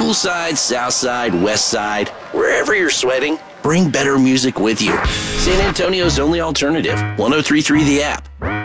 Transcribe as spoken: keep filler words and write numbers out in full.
Poolside, Southside, Westside, wherever you're sweating, bring better music with you. San Antonio's only alternative, ten thirty-three The App.